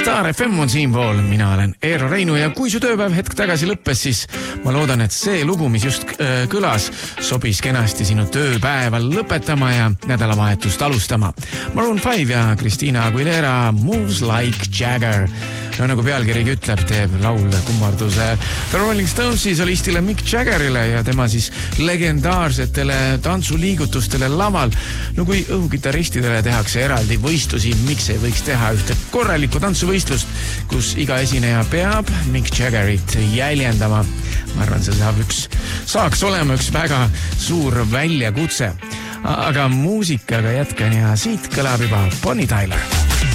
Star FM on siinpool, mina olen Eero Reinu ja kui su tööpäev hetk tagasi lõppes, siis ma loodan, et see lugu, mis just kõlas, sobis kenasti sinu tööpäeva lõpetama ja nädalavahetust alustama. Maroon 5 ja Christina Aguilera Moves Like Jagger. No, nagu pealkirigi ütleb, teeb laul kummarduse The Rolling Stonesi solistile Mick Jaggerile ja tema siis legendaarsetele tantsuliigutustele laval. No kui õhukitarristidele tehakse eraldi võistlusi, miks ei võiks teha ühte korralikku tantsuvõistlust, kus iga esineja peab Mick Jaggerit jäljendama. Ma arvan, see saaks olema üks väga suur väljakutse. Aga muusikaga jätkan ja siit kõlab juba Bonnie Tyler.